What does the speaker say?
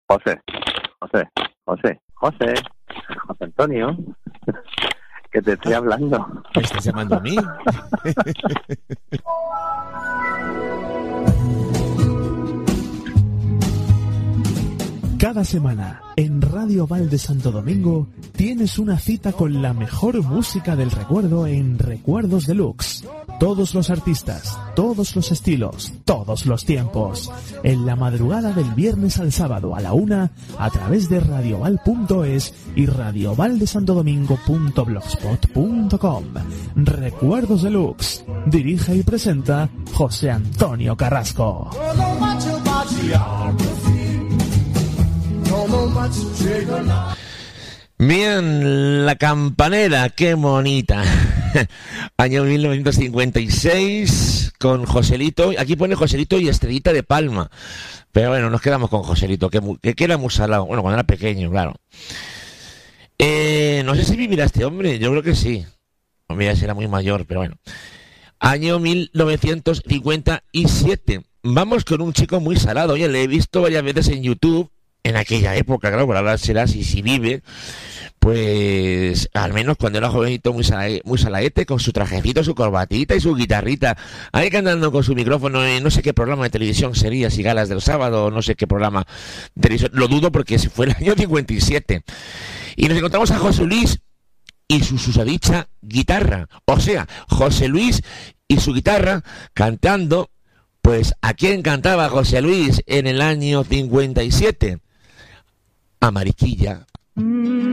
José Antonio, que te estoy hablando. ¿Me estás llamando a mí? Cada semana, en Radio Val de Santo Domingo, tienes una cita con la mejor música del recuerdo en Recuerdos Deluxe. Todos los artistas, todos los estilos, todos los tiempos. En la madrugada del viernes al sábado a la 1, a través de radioval.es y radiovaldesantodomingo.blogspot.com. Recuerdos Deluxe. Dirige y presenta José Antonio Carrasco. Bien, la campanera, qué bonita. Año 1956, con Joselito. Aquí pone Joselito y Estrellita de Palma. Pero bueno, nos quedamos con Joselito, que era muy salado. Bueno, cuando era pequeño, claro. No sé si vivirá este hombre, yo creo que sí. No mira si era muy mayor, pero bueno. Año 1957. Vamos con un chico muy salado. Oye, le he visto varias veces en YouTube. En aquella época, claro, por ahora será si vive, pues al menos cuando era jovenito muy salaete, con su trajecito, su corbatita y su guitarrita, ahí cantando con su micrófono en no sé qué programa de televisión sería, si Galas del Sábado, no sé qué programa de televisión, lo dudo porque fue el año 57. Y nos encontramos a José Luis y su susodicha guitarra, o sea, José Luis y su guitarra cantando, pues ¿a quién cantaba José Luis en el año 57? A Mariquilla.